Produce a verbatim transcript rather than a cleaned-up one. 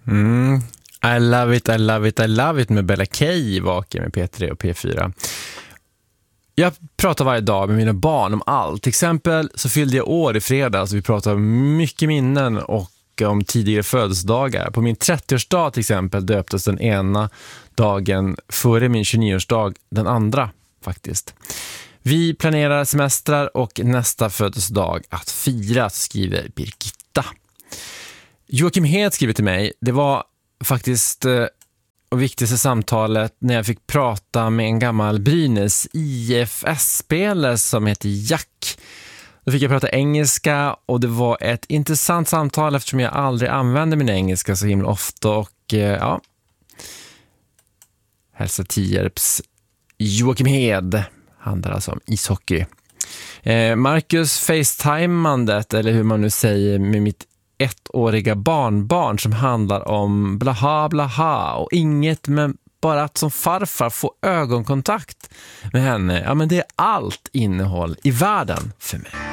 Mm. I love it, I love it, I love it med Bella K i Vaken med P tre och P fyra. Jag pratar varje dag med mina barn om allt. Till exempel så fyllde jag år i fredags. Vi pratar mycket minnen och om tidigare födelsedagar. På min trettioårsdag till exempel döptes den ena dagen före min tjugonioårsdag den andra faktiskt. Vi planerar semestrar och nästa födelsedag att fira, skriver Birgitta. Joakim Hed skriver till mig. Det var faktiskt eh, och viktigaste samtalet när jag fick prata med en gammal Brynäs I F S-spelare som heter Jack. Då fick jag prata engelska och det var ett intressant samtal eftersom jag aldrig använder min engelska så himla ofta. Och eh, ja, hälsa Tierps Joakim Hed handlar alltså om ishockey. Eh, Marcus FaceTimandet, eller hur man nu säger, med mitt ettåriga barnbarn som handlar om blaha blaha och inget, men bara att som farfar få ögonkontakt med henne. Ja, men det är allt innehåll i världen för mig.